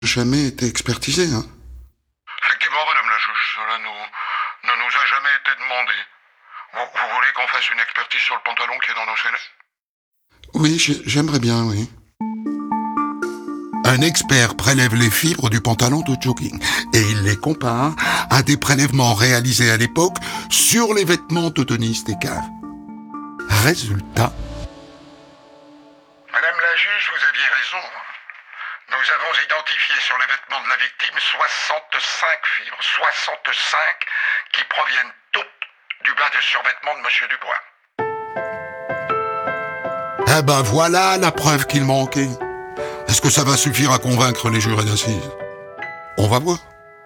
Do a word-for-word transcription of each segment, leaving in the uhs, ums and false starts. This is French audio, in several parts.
jamais été expertisé, hein. Effectivement, madame la juge, cela nous, ne nous a jamais été demandé. Vous, vous voulez qu'on fasse une expertise sur le pantalon qui est dans nos scellés? Oui, j'ai- j'aimerais bien, oui. Un expert prélève les fibres du pantalon de jogging et il les compare à des prélèvements réalisés à l'époque sur les vêtements de Denise Descaves. Résultat, Madame la juge, vous aviez raison. Nous avons identifié sur les vêtements de la victime soixante-cinq fibres, soixante-cinq qui proviennent toutes du bas de survêtement de Monsieur Dubois. eh ben voilà la preuve qu'il manquait. Est-ce que ça va suffire à convaincre les jurés d'assises? On va voir.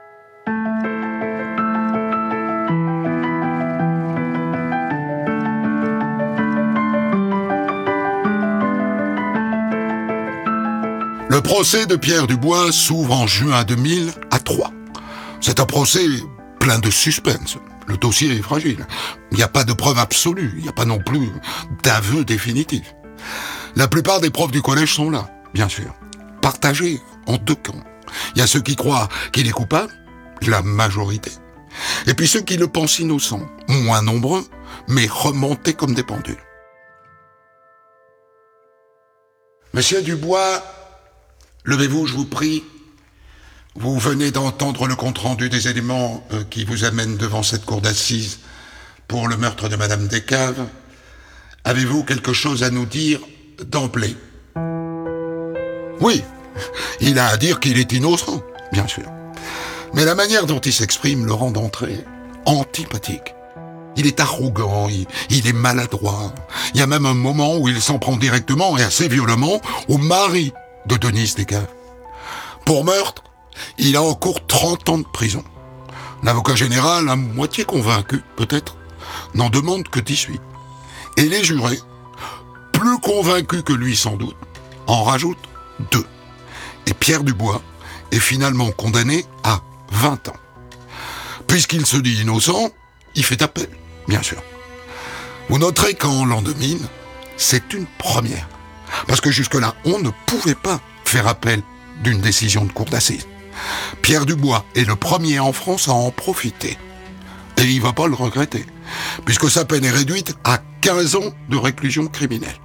Le procès de Pierre Dubois s'ouvre en juin deux mille à Troyes. C'est un procès plein de suspense. Le dossier est fragile. Il n'y a pas de preuve absolue. Il n'y a pas non plus d'aveu définitif. La plupart des profs du collège sont là, bien sûr, partagés en deux camps. Il y a ceux qui croient qu'il est coupable, la majorité, et puis ceux qui le pensent innocent, moins nombreux, mais remontés comme des pendules. Monsieur Dubois, levez-vous, je vous prie. Vous venez d'entendre le compte-rendu des éléments euh, qui vous amènent devant cette cour d'assises pour le meurtre de Madame Descaves. Avez-vous quelque chose à nous dire d'emblée? Oui, il a à dire qu'il est innocent, bien sûr. Mais la manière dont il s'exprime le rend d'entrée antipathique. Il est arrogant, il, il est maladroit. Il y a même un moment où il s'en prend directement et assez violemment au mari de Denise Descaves. Pour meurtre, il a en cours trente ans de prison. L'avocat général, à moitié convaincu, peut-être, n'en demande que dix-huit. Et les jurés, plus convaincus que lui sans doute, en rajoutent deux. Et Pierre Dubois est finalement condamné à vingt ans. Puisqu'il se dit innocent, il fait appel, bien sûr. Vous noterez qu'en l'an deux mille, c'est une première. Parce que jusque-là, on ne pouvait pas faire appel d'une décision de cour d'assises. Pierre Dubois est le premier en France à en profiter. Et il va pas le regretter, puisque sa peine est réduite à quinze ans de réclusion criminelle.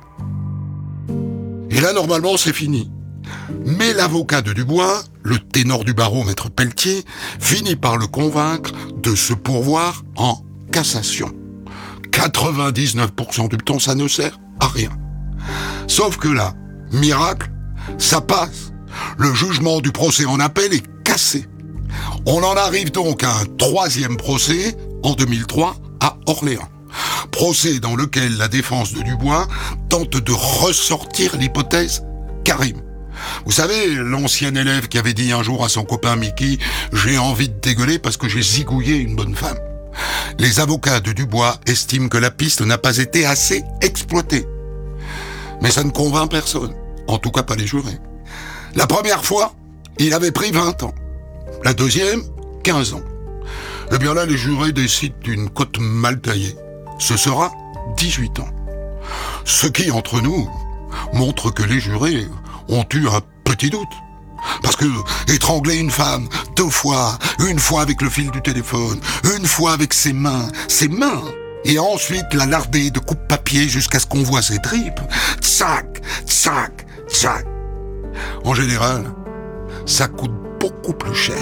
Et là, normalement, c'est fini. Mais l'avocat de Dubois, le ténor du barreau, maître Pelletier, finit par le convaincre de se pourvoir en cassation. quatre-vingt-dix-neuf pour cent du temps, ça ne sert à rien. Sauf que là, miracle, ça passe. Le jugement du procès en appel est cassé. On en arrive donc à un troisième procès, en deux mille trois, à Orléans. Procès dans lequel la défense de Dubois tente de ressortir l'hypothèse Karim. Vous savez, l'ancien élève qui avait dit un jour à son copain Mickey « J'ai envie de dégueuler parce que j'ai zigouillé une bonne femme ». Les avocats de Dubois estiment que la piste n'a pas été assez exploitée. Mais ça ne convainc personne, en tout cas pas les jurés. La première fois, il avait pris vingt ans. La deuxième, quinze ans. Eh bien là, les jurés décident d'une cote mal taillée. Ce sera dix-huit ans. Ce qui, entre nous, montre que les jurés ont eu un petit doute. Parce que étrangler une femme deux fois, une fois avec le fil du téléphone, une fois avec ses mains, ses mains, et ensuite la larder de coupe-papier jusqu'à ce qu'on voit ses tripes, tsac, tsac, tsac. En général, ça coûte beaucoup plus cher.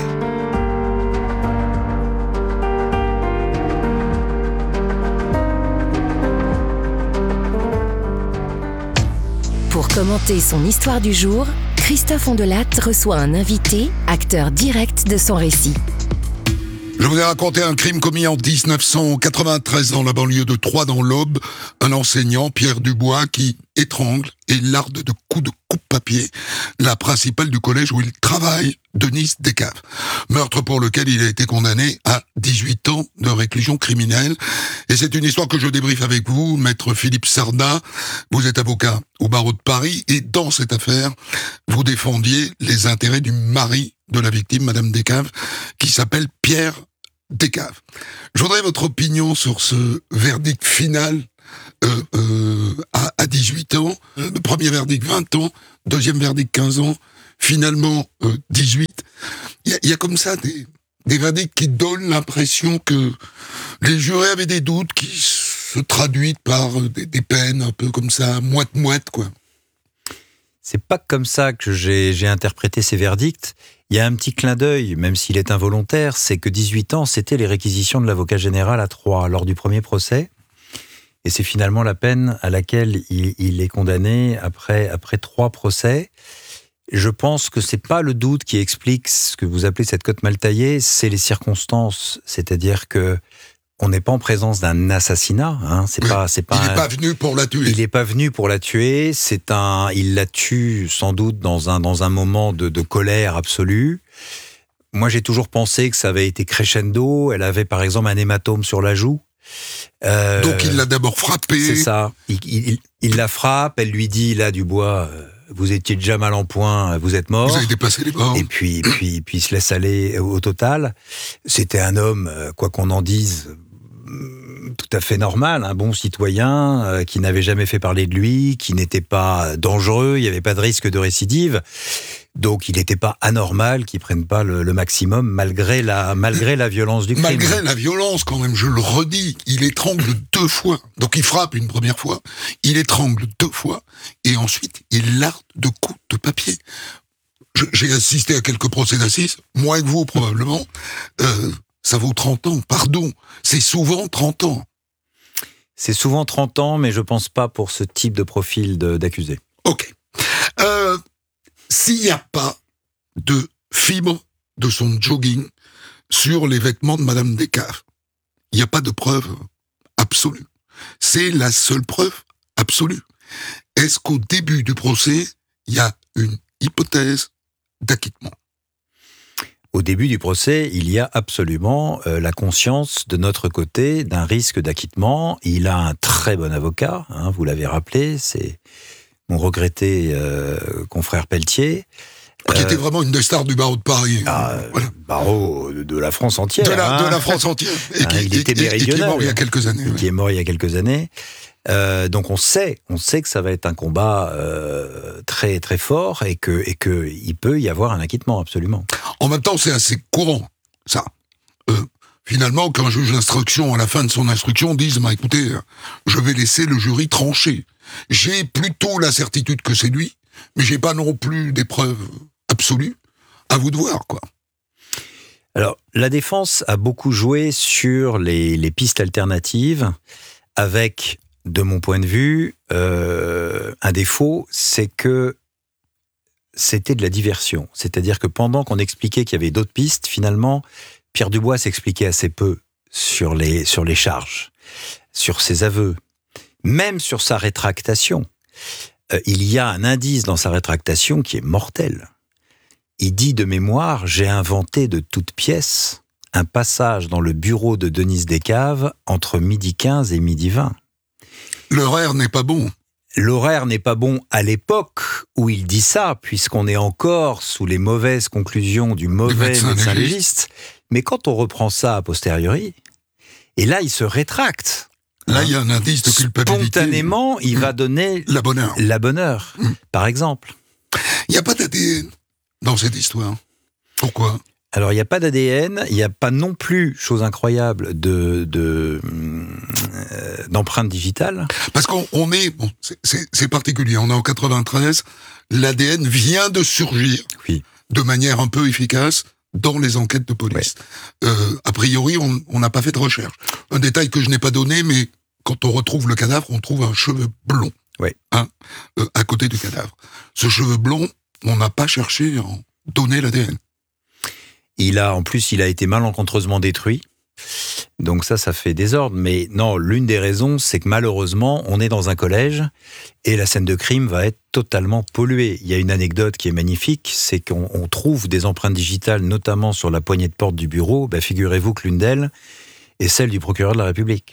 Pour commenter son histoire du jour, Christophe Ondelat reçoit un invité, acteur direct de son récit. Je vous ai raconté un crime commis en dix-neuf cent quatre-vingt-treize dans la banlieue de Troyes, dans l'Aube. Un enseignant, Pierre Dubois, qui étrangle et larde de coups de coupe-papier la principale du collège où il travaille, Denise Descaves. Meurtre pour lequel il a été condamné à dix-huit ans de réclusion criminelle. Et c'est une histoire que je débriefe avec vous, maître Philippe Sarda. Vous êtes avocat au barreau de Paris et dans cette affaire, vous défendiez les intérêts du mari de la victime, Madame Descaves, qui s'appelle Pierre Descaves. Je voudrais votre opinion sur ce verdict final euh, euh, à, à dix-huit ans. Euh, le premier verdict, vingt ans. Deuxième verdict, quinze ans. finalement euh, dix-huit. Il y, y a comme ça des, des verdicts qui donnent l'impression que les jurés avaient des doutes qui se traduisent par des, des peines un peu comme ça, moite-moite, quoi. C'est pas comme ça que j'ai, j'ai interprété ces verdicts. Il y a un petit clin d'œil, même s'il est involontaire, c'est que dix-huit ans, c'était les réquisitions de l'avocat général à Troyes lors du premier procès. Et c'est finalement la peine à laquelle il, il est condamné après, après trois procès. Je pense que c'est pas le doute qui explique ce que vous appelez cette cote mal taillée, c'est les circonstances. C'est-à-dire que on n'est pas en présence d'un assassinat, hein. C'est oui, pas, c'est pas. Il n'est un... pas venu pour la tuer. Il n'est pas venu pour la tuer. C'est un, il la tue sans doute dans un dans un moment de, de colère absolue. Moi, j'ai toujours pensé que ça avait été crescendo. Elle avait par exemple un hématome sur la joue. Euh, Donc il l'a d'abord frappée. C'est ça. Il, il, il la frappe. Elle lui dit là, Dubois, euh, vous étiez déjà mal en point, vous êtes mort. Vous avez dépassé les bornes. Et puis, puis, puis il se laisse aller au total. C'était un homme, quoi qu'on en dise, tout à fait normal, un bon citoyen euh, qui n'avait jamais fait parler de lui, qui n'était pas dangereux, il n'y avait pas de risque de récidive. Donc il n'était pas anormal qu'il ne prenne pas le, le maximum malgré la, malgré la violence du crime. Malgré la violence, quand même, je le redis, il étrangle deux fois. Donc il frappe une première fois, il étrangle deux fois, et ensuite il larde de coups de papier. Je, j'ai assisté à quelques procès d'assises, moins que vous probablement. Euh, ça vaut trente ans, pardon. C'est souvent trente ans. C'est souvent trente ans, mais je ne pense pas pour ce type de profil de, d'accusé. Ok. Euh, s'il n'y a pas de fibre de son jogging sur les vêtements de Madame Descaves, il n'y a pas de preuve absolue. C'est la seule preuve absolue. Est-ce qu'au début du procès, il y a une hypothèse d'acquittement ? Au début du procès, il y a absolument euh, la conscience de notre côté d'un risque d'acquittement. Il a un très bon avocat, hein, vous l'avez rappelé, c'est mon regretté euh, confrère Pelletier. Qui euh, était vraiment une des stars du barreau de Paris. Ah, voilà. Barreau de, de la France entière. De la, hein. de la France entière. Et, Ah, qui, il était et, et qui est mort il y a quelques années. Qui ouais. est mort il y a quelques années. Euh, donc on sait, on sait que ça va être un combat euh, très très fort et que et que il peut y avoir un acquittement absolument. En même temps, c'est assez courant, ça. Euh, finalement, qu'un juge d'instruction, à la fin de son instruction, dise bah, « Écoutez, je vais laisser le jury trancher. J'ai plutôt la certitude que c'est lui, mais j'ai pas non plus des preuves absolues. À vous de voir, quoi. » Alors, la défense a beaucoup joué sur les, les pistes alternatives avec, de mon point de vue, euh, un défaut, c'est que c'était de la diversion. C'est-à-dire que pendant qu'on expliquait qu'il y avait d'autres pistes, finalement, Pierre Dubois s'expliquait assez peu sur les, sur les charges, sur ses aveux, même sur sa rétractation. Euh, il y a un indice dans sa rétractation qui est mortel. Il dit de mémoire « J'ai inventé de toutes pièces un passage dans le bureau de Denise Descaves entre midi quinze et midi vingt. » L'horaire n'est pas bon. L'horaire n'est pas bon à l'époque où il dit ça, puisqu'on est encore sous les mauvaises conclusions du mauvais médecin médecin légiste. légiste. Mais quand on reprend ça a posteriori, et là il se rétracte. Là, il y a un indice de culpabilité. Spontanément, il Mmh. va donner La bonne heure. la bonne heure, Mmh. par exemple. Il n'y a pas d'A D N dans cette histoire. Pourquoi ? Alors, il n'y a pas d'A D N, il n'y a pas non plus, chose incroyable, de, de, euh, d'empreinte digitale. Parce qu'on on est... Bon, c'est, c'est, c'est particulier. On est en quatre-vingt-treize. L'A D N vient de surgir Oui. de manière un peu efficace dans les enquêtes de police. Ouais. Euh, a priori, on on n'a pas fait de recherche. Un détail que je n'ai pas donné, mais quand on retrouve le cadavre, on trouve un cheveu blond. Ouais. Hein, euh, à côté du cadavre. Ce cheveu blond, on n'a pas cherché à en donner l'A D N. Il a, en plus, il a été malencontreusement détruit. Donc ça, ça fait désordre. Mais non, l'une des raisons, c'est que malheureusement, on est dans un collège et la scène de crime va être totalement polluée. Il y a une anecdote qui est magnifique, c'est qu'on on trouve des empreintes digitales, notamment sur la poignée de porte du bureau. Ben, figurez-vous que l'une d'elles est celle du procureur de la République.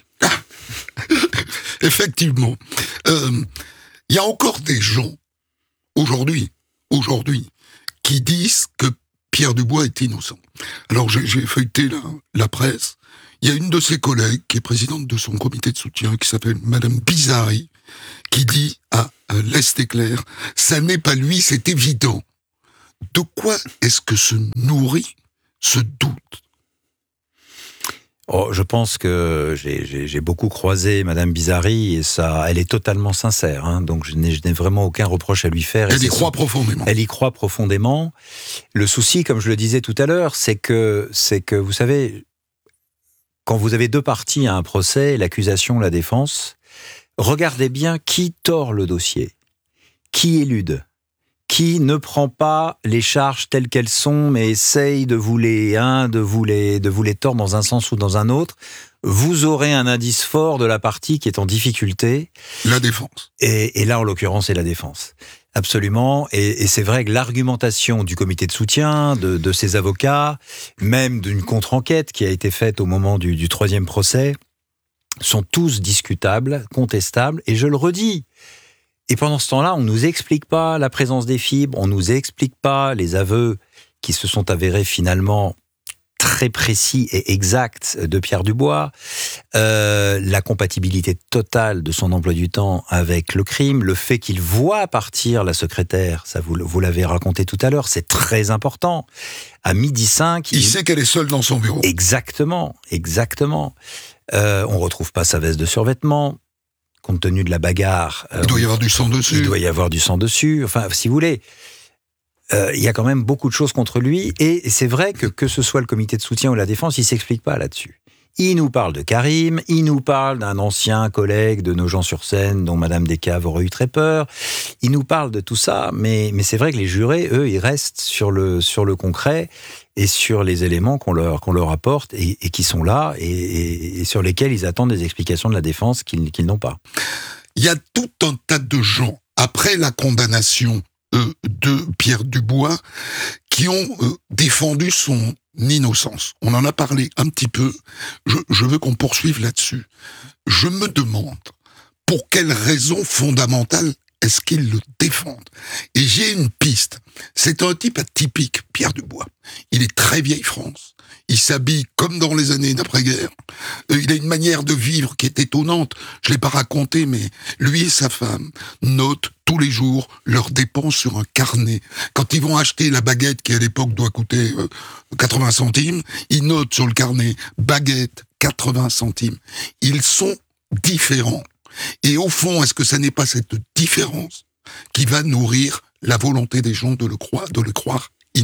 Effectivement. Euh, il y a encore des gens, aujourd'hui, aujourd'hui, qui disent que Pierre Dubois est innocent. Alors j'ai, j'ai feuilleté la, la presse. Il y a une de ses collègues qui est présidente de son comité de soutien, qui s'appelle Madame Bizarri, qui dit à, à l'Est Éclair, ça n'est pas lui, c'est évident. De quoi est-ce que se nourrit ce doute ? Oh, je pense que j'ai, j'ai, j'ai beaucoup croisé Madame Bizary et ça, elle est totalement sincère. Hein, donc je n'ai, je n'ai vraiment aucun reproche à lui faire. Elle y croit son, profondément. Elle y croit profondément. Le souci, comme je le disais tout à l'heure, c'est que, c'est que vous savez, quand vous avez deux parties à un procès, l'accusation, la défense, regardez bien qui tord le dossier, qui élude, qui ne prend pas les charges telles qu'elles sont, mais essaye de vous les, hein, de vous les, de vous les tordre dans un sens ou dans un autre. Vous aurez un indice fort de la partie qui est en difficulté. La défense. Et, et là, en l'occurrence, c'est la défense. Absolument. Et, et c'est vrai que l'argumentation du comité de soutien, de, de ses avocats, même d'une contre-enquête qui a été faite au moment du, du troisième procès, sont tous discutables, contestables. Et je le redis, et pendant ce temps-là, on ne nous explique pas la présence des fibres, on ne nous explique pas les aveux qui se sont avérés finalement très précis et exacts de Pierre Dubois, euh, la compatibilité totale de son emploi du temps avec le crime, le fait qu'il voit partir la secrétaire, ça vous, vous l'avez raconté tout à l'heure, c'est très important. À midi cinq... Il, il sait qu'elle est seule dans son bureau. Exactement, exactement. Euh, on ne retrouve pas sa veste de survêtement. Compte tenu de la bagarre... Il doit y avoir du sang dessus. Il doit y avoir du sang dessus. Enfin, si vous voulez, euh, il y a quand même beaucoup de choses contre lui. Et c'est vrai que, que ce soit le comité de soutien ou la défense, il ne s'explique pas là-dessus. Il nous parle de Karim, il nous parle d'un ancien collègue de Nogent-sur-Seine dont Madame Descaves aurait eu très peur. Il nous parle de tout ça, mais, mais c'est vrai que les jurés, eux, ils restent sur le, sur le concret et sur les éléments qu'on leur, qu'on leur apporte et, et qui sont là et, et, et sur lesquels ils attendent des explications de la défense qu'ils, qu'ils n'ont pas. Il y a tout un tas de gens, après la condamnation euh, de Pierre Dubois, qui ont euh, défendu son innocence. On en a parlé un petit peu. Je, je veux qu'on poursuive là-dessus. Je me demande pour quelle raison fondamentale est-ce qu'ils le défendent. Et j'ai une piste. C'est un type atypique, Pierre Dubois. Il est très vieille France. Il s'habille comme dans les années d'après-guerre. Euh, il a une manière de vivre qui est étonnante. Je l'ai pas raconté, mais lui et sa femme notent tous les jours leurs dépenses sur un carnet. Quand ils vont acheter la baguette qui à l'époque doit coûter euh, quatre-vingts centimes, ils notent sur le carnet baguette quatre-vingts centimes. Ils sont différents. Et au fond, est-ce que ça n'est pas cette différence qui va nourrir la volonté des gens de le croire, de le croire innocent ?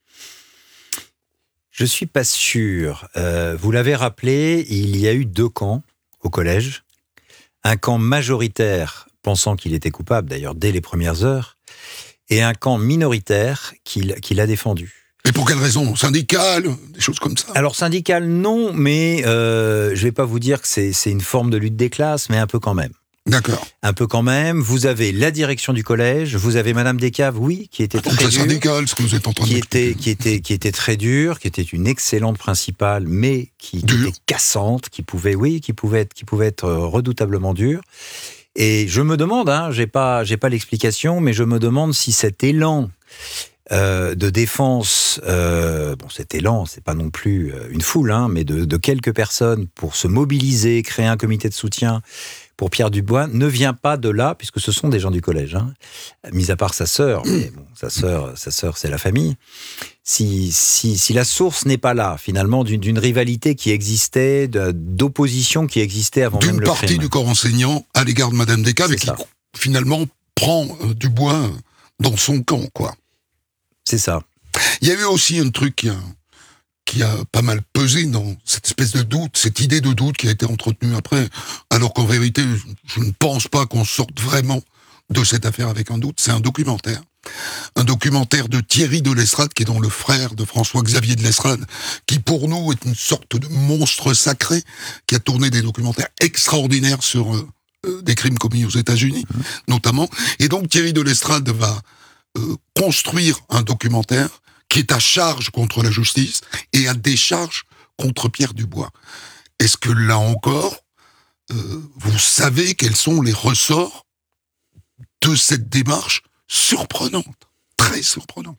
Je suis pas sûr. Euh, vous l'avez rappelé, il y a eu deux camps au collège. Un camp majoritaire pensant qu'il était coupable, d'ailleurs dès les premières heures, et un camp minoritaire qui, qui l'a défendu. Et pour quelle raison ? Syndicale ? Des choses comme ça ? Alors syndicale, non, mais euh, je vais pas vous dire que c'est, c'est une forme de lutte des classes, mais un peu quand même. D'accord. Un peu quand même. Vous avez la direction du collège, vous avez Madame Descaves, oui, qui était ah, très dure. C'est syndical, ce que vous êtes en train de qui était, qui était, qui était très dure, qui était une excellente principale, mais qui, qui était cassante, qui pouvait, oui, qui pouvait être, qui pouvait être redoutablement dure. Et je me demande, hein, j'ai pas, j'ai pas l'explication, mais je me demande si cet élan euh, de défense, euh, bon, cet élan, c'est pas non plus une foule, hein, mais de, de quelques personnes pour se mobiliser, créer un comité de soutien pour Pierre Dubois, ne vient pas de là, puisque ce sont des gens du collège, hein, mis à part sa sœur, mais bon, sa sœur, sa sœur, c'est la famille. Si, si, si la source n'est pas là, finalement, d'une, d'une rivalité qui existait, de, d'opposition qui existait avant d'une même le crime. D'une partie du corps enseignant à l'égard de Madame Descaves, et qui ça. finalement prend euh, Dubois dans son camp, quoi. C'est ça. Il y a eu aussi un truc qui a, qui a pas mal pesé dans cette espèce de doute, cette idée de doute qui a été entretenue après, alors qu'en vérité, je ne pense pas qu'on sorte vraiment de cette affaire avec un doute. C'est un documentaire. Un documentaire de Thierry de L'Estrade, qui est donc le frère de François-Xavier de L'Estrade, qui pour nous est une sorte de monstre sacré, qui a tourné des documentaires extraordinaires sur euh, des crimes commis aux États-Unis, mmh. notamment. Et donc Thierry de L'Estrade va euh, construire un documentaire qui est à charge contre la justice et à décharge contre Pierre Dubois. Est-ce que là encore, euh, vous savez quels sont les ressorts de cette démarche surprenante, très surprenante?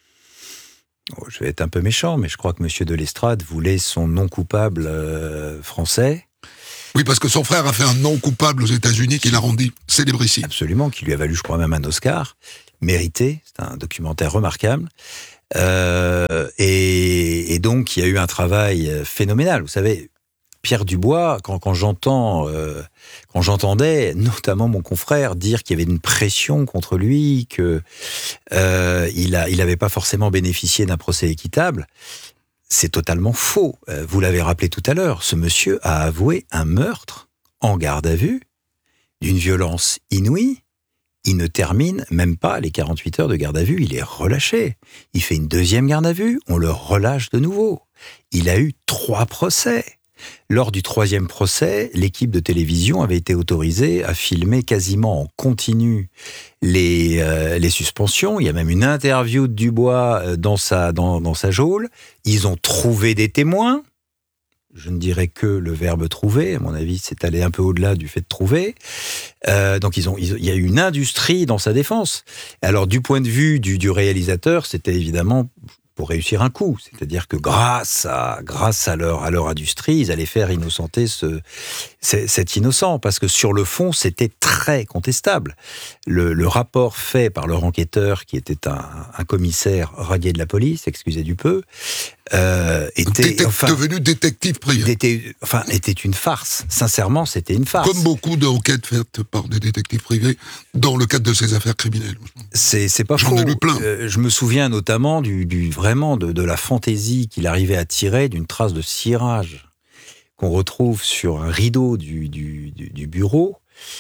Oh, je vais être un peu méchant, mais je crois que M. de L'Estrade voulait son non coupable euh, français. Oui, parce que son frère a fait un non coupable aux États-Unis qui l'a rendu célébrissime. Absolument, qui lui a valu, je crois, même un Oscar mérité. C'est un documentaire remarquable. Euh, et, et donc, il y a eu un travail phénoménal. Vous savez, Pierre Dubois, quand, quand j'entends, euh, quand j'entendais, notamment mon confrère, dire qu'il y avait une pression contre lui, que euh, il a, il avait pas forcément bénéficié d'un procès équitable, c'est totalement faux. Euh, vous l'avez rappelé tout à l'heure, ce monsieur a avoué un meurtre en garde à vue, d'une violence inouïe. Il ne termine même pas les quarante-huit heures de garde à vue, il est relâché. Il fait une deuxième garde à vue, on le relâche de nouveau. Il a eu trois procès. Lors du troisième procès, l'équipe de télévision avait été autorisée à filmer quasiment en continu les, euh, les suspensions. Il y a même une interview de Dubois dans sa, dans, dans sa geôle. Ils ont trouvé des témoins. Je ne dirais que le verbe trouver. À mon avis, c'est allé un peu au-delà du fait de trouver. Euh, donc, ils ont, ils, il y a eu une industrie dans sa défense. Alors, du point de vue du, du réalisateur, c'était évidemment pour réussir un coup. C'est-à-dire que grâce à, grâce à leur, à leur industrie, ils allaient faire innocenter ce, cet innocent. Parce que sur le fond, c'était très contestable. Le, le rapport fait par leur enquêteur, qui était un, un commissaire radié de la police, excusez du peu, euh, était Détec- enfin, devenu détective privé. était, enfin, était une farce. Sincèrement, c'était une farce. Comme beaucoup d'enquêtes faites par des détectives privés dans le cadre de ces affaires criminelles. C'est, c'est pas J'en faux. ai lu plein. Euh, je me souviens notamment du, du vraiment de, de la fantaisie qu'il arrivait à tirer d'une trace de cirage qu'on retrouve sur un rideau du, du, du, du bureau.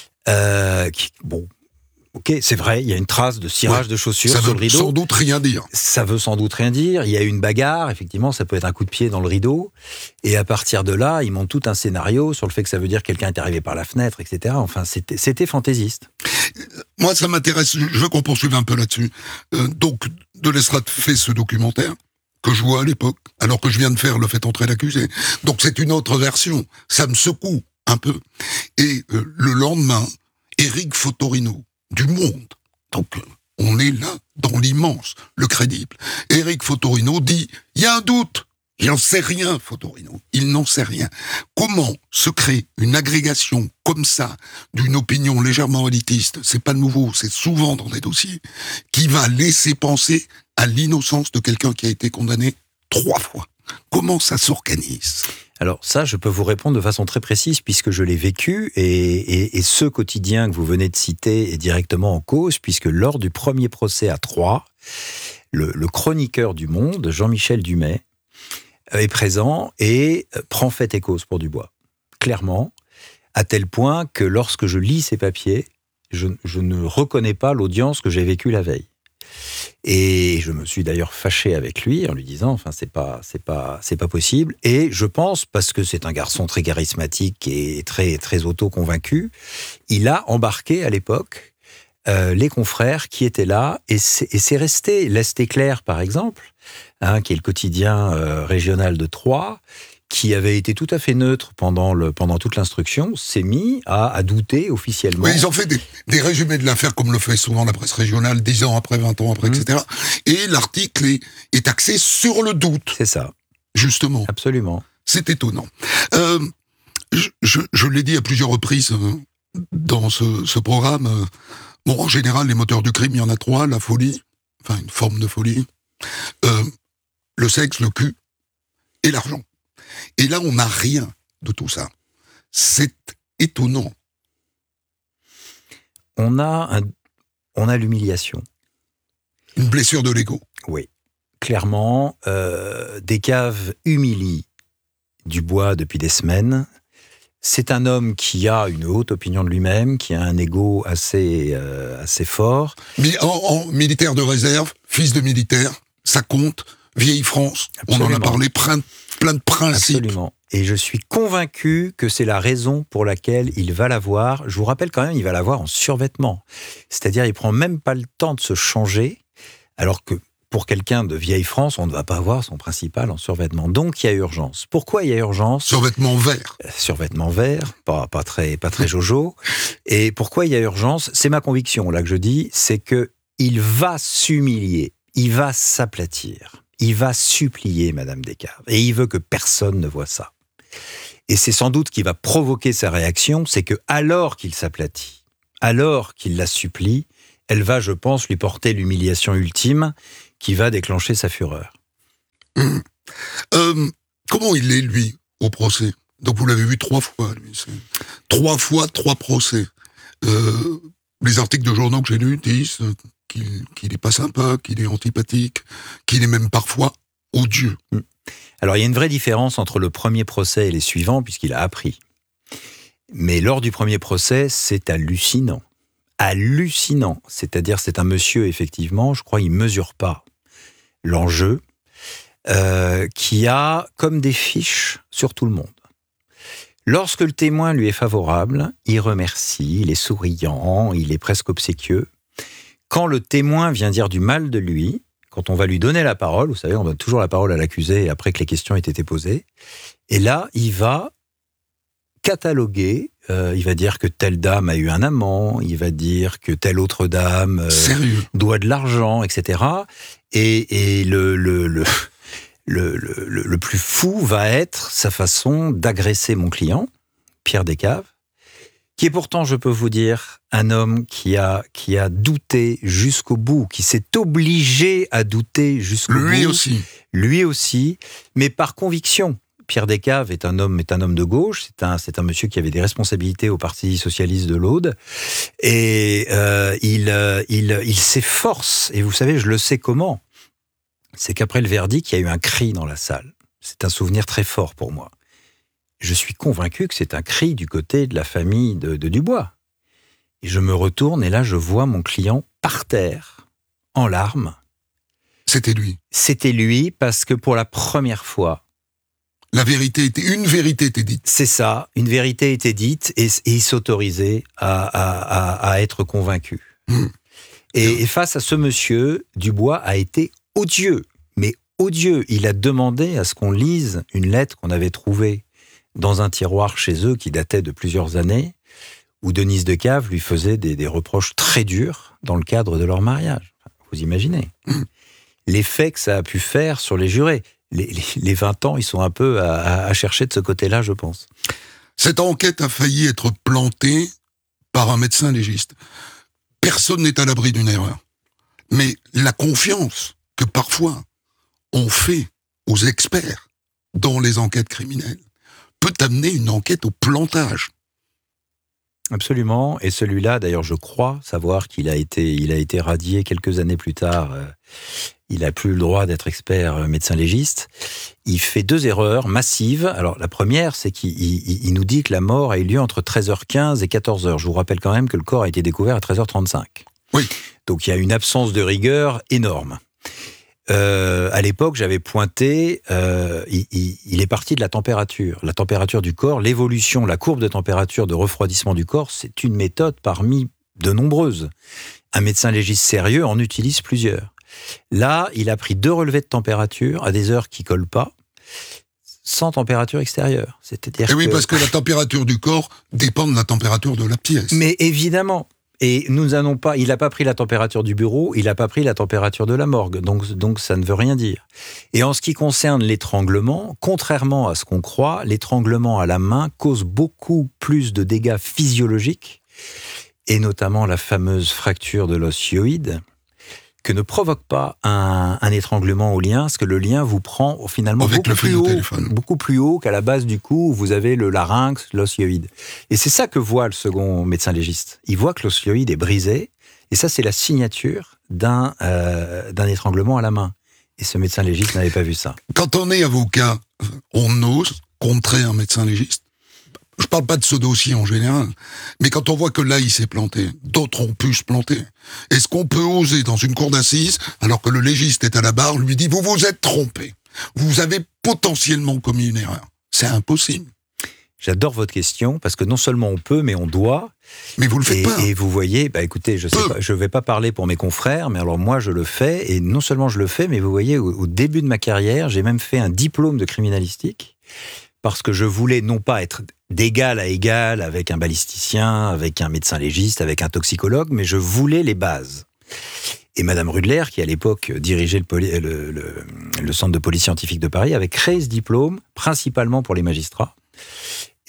Euh, qui, bon, ok, c'est vrai, il y a une trace de cirage Ouais, de chaussures ça sur veut le rideau. sans doute rien dire. Ça veut sans doute rien dire. Il y a eu une bagarre, effectivement, ça peut être un coup de pied dans le rideau. Et à partir de là, ils montent tout un scénario sur le fait que ça veut dire que quelqu'un est arrivé par la fenêtre, et cetera. Enfin, c'était, c'était fantaisiste. Moi, ça m'intéresse, je veux qu'on poursuive un peu là-dessus. Euh, donc, de l'Estrade fait ce documentaire, que je vois à l'époque, alors que je viens de faire Le fait entrer l'accusé. Donc, c'est une autre version. Ça me secoue un peu. Et euh, le lendemain, Éric Fotorino, du Monde, donc euh, on est là, dans l'immense, le crédible. Éric Fotorino dit, il y a un doute. Il n'en sait rien, Fotorino. Il n'en sait rien. Comment se crée une agrégation comme ça d'une opinion légèrement élitiste, c'est pas nouveau, c'est souvent dans des dossiers, qui va laisser penser à l'innocence de quelqu'un qui a été condamné trois fois. Comment ça s'organise ? Alors ça, je peux vous répondre de façon très précise puisque je l'ai vécu et, et, et ce quotidien que vous venez de citer est directement en cause puisque lors du premier procès à Troyes, le, le chroniqueur du Monde, Jean-Michel Dumay, est présent et prend fait et cause pour Dubois. Clairement, à tel point que lorsque je lis ces papiers, je, je ne reconnais pas l'audience que j'ai vécue la veille. Et je me suis d'ailleurs fâché avec lui en lui disant, enfin, c'est pas, c'est pas, c'est pas possible. Et je pense, parce que c'est un garçon très charismatique et très, très auto-convaincu, il a embarqué à l'époque euh, les confrères qui étaient là, et c'est, et c'est resté. L'Est éclair, par exemple, hein, qui est le quotidien euh, régional de Troyes, qui avait été tout à fait neutre pendant, le, pendant toute l'instruction, s'est mis à, à douter officiellement. Oui, ils ont fait des, des résumés de l'affaire, comme le fait souvent la presse régionale, dix ans après, vingt ans après, mmh. et cetera. Et l'article est, est axé sur le doute. C'est ça. Justement. Absolument. C'est étonnant. Euh, je, je, je l'ai dit à plusieurs reprises euh, dans ce, ce programme. Euh, bon, en général, les moteurs du crime, il y en a trois. La folie, enfin une forme de folie, euh, le sexe, le cul et l'argent. Et là, on n'a rien de tout ça. C'est étonnant. On a, un, on a l'humiliation. Une blessure de l'ego. Oui. Clairement, euh, Descaves humilie Dubois depuis des semaines. C'est un homme qui a une haute opinion de lui-même, qui a un ego assez, euh, assez fort. Mais en, en militaire de réserve, fils de militaire, ça compte. Vieille France, Absolument. On en a parlé, plein, plein de principes. Absolument. Et je suis convaincu que c'est la raison pour laquelle il va l'avoir. Je vous rappelle quand même, il va l'avoir en survêtement. C'est-à-dire, il prend même pas le temps de se changer, alors que pour quelqu'un de vieille France, on ne va pas avoir son principal en survêtement. Donc, il y a urgence. Pourquoi il y a urgence ? Survêtement vert. Euh, survêtement vert, pas, pas très, pas très jojo. Et pourquoi il y a urgence ? C'est ma conviction, là, que je dis, c'est que il va s'humilier, il va s'aplatir. Il va supplier Madame Descaves. Et il veut que personne ne voie ça. Et c'est sans doute ce qui va provoquer sa réaction, c'est que alors qu'il s'aplatit, alors qu'il la supplie, elle va, je pense, lui porter l'humiliation ultime qui va déclencher sa fureur. Mmh. Euh, comment il est, lui, au procès ? Donc vous l'avez vu trois fois, lui. C'est... Trois fois, trois procès. Euh, les articles de journaux que j'ai lus disent qu'il, qu'il est pas sympa, qu'il est antipathique, qu'il est même parfois odieux. Mmh. Alors, il y a une vraie différence entre le premier procès et les suivants, puisqu'il a appris. Mais lors du premier procès, c'est hallucinant. Hallucinant. C'est-à-dire, c'est un monsieur, effectivement, je crois, il ne mesure pas l'enjeu, euh, qui a comme des fiches sur tout le monde. Lorsque le témoin lui est favorable, il remercie, il est souriant, il est presque obséquieux. Quand le témoin vient dire du mal de lui, quand on va lui donner la parole, vous savez, on donne toujours la parole à l'accusé après que les questions aient été posées, et là, il va cataloguer, euh, il va dire que telle dame a eu un amant, il va dire que telle autre dame euh, doit de l'argent, et cetera. Et, et le, le, le, le, le, le plus fou va être sa façon d'agresser mon client, Pierre Descaves, qui est pourtant, je peux vous dire, un homme qui a, qui a douté jusqu'au bout, qui s'est obligé à douter jusqu'au bout. Lui aussi. Lui aussi, mais par conviction. Pierre Descaves est un homme, est un homme de gauche, c'est un, c'est un monsieur qui avait des responsabilités au Parti socialiste de l'Aude, et euh, il, euh, il, il s'efforce, et vous savez, je le sais comment, c'est qu'après le verdict, il y a eu un cri dans la salle. C'est un souvenir très fort pour moi. Je suis convaincu que c'est un cri du côté de la famille de, de Dubois. Et je me retourne, et là, je vois mon client par terre, en larmes. C'était lui. C'était lui, parce que pour la première fois, la vérité était, une vérité était dite. C'est ça, une vérité était dite, et, et il s'autorisait à, à, à, à être convaincu. Mmh. Et, et face à ce monsieur, Dubois a été odieux, mais odieux. Il a demandé à ce qu'on lise une lettre qu'on avait trouvée dans un tiroir chez eux qui datait de plusieurs années, où Denise Decave lui faisait des, des reproches très durs dans le cadre de leur mariage. Vous imaginez mmh. l'effet que ça a pu faire sur les jurés. Les, les, les vingt ans, ils sont un peu à, à chercher de ce côté-là, je pense. Cette enquête a failli être plantée par un médecin légiste. Personne n'est à l'abri d'une erreur. Mais la confiance que parfois on fait aux experts dans les enquêtes criminelles peut amener une enquête au plantage. Absolument. Et celui-là, d'ailleurs, je crois savoir qu'il a été, il a été radié quelques années plus tard. Il n'a plus le droit d'être expert médecin légiste. Il fait deux erreurs massives. Alors, la première, c'est qu'il il, il nous dit que la mort a eu lieu entre treize heures quinze et quatorze heures. Je vous rappelle quand même que le corps a été découvert à treize heures trente-cinq. Oui. Donc, il y a une absence de rigueur énorme. Euh, à l'époque, j'avais pointé, euh, il, il, il est parti de la température. La température du corps, l'évolution, la courbe de température de refroidissement du corps, c'est une méthode parmi de nombreuses. Un médecin légiste sérieux en utilise plusieurs. Là, il a pris deux relevés de température à des heures qui ne collent pas, sans température extérieure. C'est-à-dire Et oui, que... parce que la température du corps dépend de la température de la pièce. Mais évidemment. Et nous n'allons pas, il n'a pas pris la température du bureau, il n'a pas pris la température de la morgue, donc, donc ça ne veut rien dire. Et en ce qui concerne l'étranglement, contrairement à ce qu'on croit, l'étranglement à la main cause beaucoup plus de dégâts physiologiques, et notamment la fameuse fracture de l'os hyoïde, que ne provoque pas un, un étranglement au lien, parce que le lien vous prend finalement Avec beaucoup, le plus haut, téléphone. beaucoup plus haut qu'à la base du cou, où vous avez le larynx, l'os hyoïde. Et c'est ça que voit le second médecin légiste. Il voit que l'os hyoïde est brisé, et ça c'est la signature d'un, euh, d'un étranglement à la main. Et ce médecin légiste n'avait pas vu ça. Quand on est avocat, on ose contrer un médecin légiste. Je parle pas de ce dossier en général, mais quand on voit que là, il s'est planté, d'autres ont pu se planter. Est-ce qu'on peut oser dans une cour d'assises, alors que le légiste est à la barre, lui dit « Vous vous êtes trompé. Vous avez potentiellement commis une erreur. » C'est impossible. J'adore votre question, parce que non seulement on peut, mais on doit. Mais vous le faites et, pas. Et vous voyez, bah écoutez, je sais pas, je vais pas parler pour mes confrères, mais alors moi je le fais, et non seulement je le fais, mais vous voyez, au, au début de ma carrière, j'ai même fait un diplôme de criminalistique, parce que je voulais non pas être d'égal à égal avec un balisticien, avec un médecin légiste, avec un toxicologue, mais je voulais les bases. Et Madame Rudler, qui à l'époque dirigeait le, poli- le, le, le centre de police scientifique de Paris, avait créé ce diplôme, principalement pour les magistrats.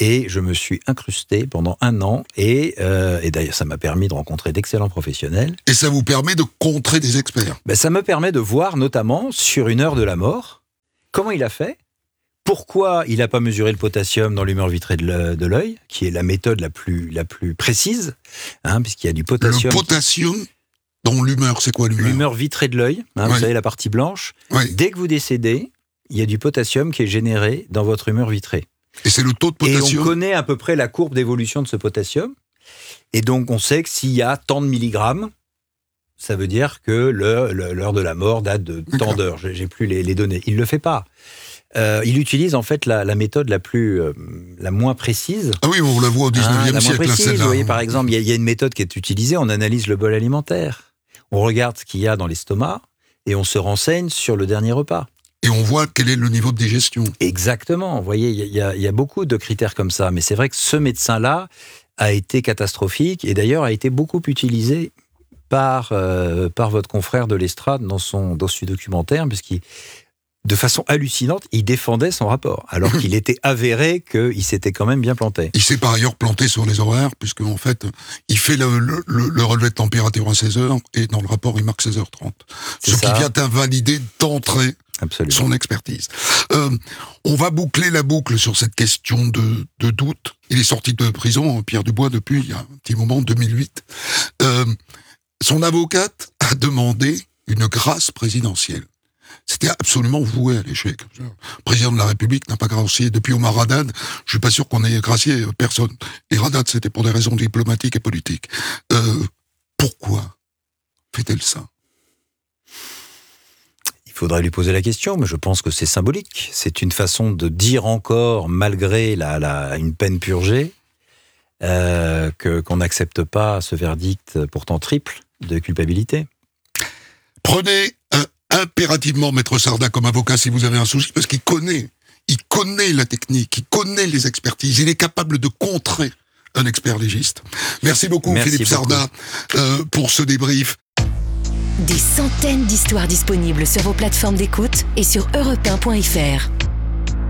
Et je me suis incrusté pendant un an. Et, euh, et d'ailleurs, ça m'a permis de rencontrer d'excellents professionnels. Et ça vous permet de contrer des experts. Ben, ça me permet de voir, notamment, sur une heure de la mort, comment il a fait. Pourquoi il n'a pas mesuré le potassium dans l'humeur vitrée de l'œil, qui est la méthode la plus, la plus précise, hein, puisqu'il y a du potassium. Le potassium dans l'humeur, c'est quoi l'humeur ? L'humeur vitrée de l'œil, hein, oui. Vous savez, la partie blanche. Oui. Dès que vous décédez, il y a du potassium qui est généré dans votre humeur vitrée. Et c'est le taux de potassium ? Et on connaît à peu près la courbe d'évolution de ce potassium. Et donc, on sait que s'il y a tant de milligrammes, ça veut dire que l'heure, l'heure de la mort date de tant d'heures. J'ai plus les, les données. Il ne le fait pas. Euh, il utilise en fait la, la méthode la plus, euh, la moins précise. Ah oui, on la voit au dix-neuvième hein, siècle. La moins précise, là, vous voyez, par exemple, il y, y a une méthode qui est utilisée, on analyse le bol alimentaire. On regarde ce qu'il y a dans l'estomac et on se renseigne sur le dernier repas. Et on voit quel est le niveau de digestion. Exactement, vous voyez, il y, y, y a beaucoup de critères comme ça. Mais c'est vrai que ce médecin-là a été catastrophique et d'ailleurs a été beaucoup utilisé par, euh, par votre confrère de l'Estrade dans son, dans ce documentaire, puisqu'il... De façon hallucinante, il défendait son rapport, alors qu'il était avéré qu'il s'était quand même bien planté. Il s'est par ailleurs planté sur les horaires, puisque en fait, il fait le, le, le relevé de température à seize heures, et dans le rapport, il marque seize heures trente. Ce ça. qui vient invalider d'entrée Absolument. son expertise. Euh, on va boucler la boucle sur cette question de, de doute. Il est sorti de prison, Pierre Dubois, depuis il y a un petit moment, deux mille huit. Euh, son avocate a demandé une grâce présidentielle. C'était absolument voué à l'échec. Le président de la République n'a pas gracié depuis Omar Haddad. Je suis pas sûr qu'on ait gracié personne. Et Haddad, c'était pour des raisons diplomatiques et politiques. Euh, pourquoi fait-elle ça ? Il faudrait lui poser la question, mais je pense que c'est symbolique. C'est une façon de dire encore, malgré la, la, une peine purgée, euh, que, qu'on n'accepte pas ce verdict pourtant triple de culpabilité. Prenez un impérativement Maître Sarda comme avocat si vous avez un souci, parce qu'il connaît, il connaît la technique, il connaît les expertises, il est capable de contrer un expert légiste. Merci beaucoup Merci Philippe beaucoup. Sarda euh, pour ce débrief. Des centaines d'histoires disponibles sur vos plateformes d'écoute et sur europe un point f r.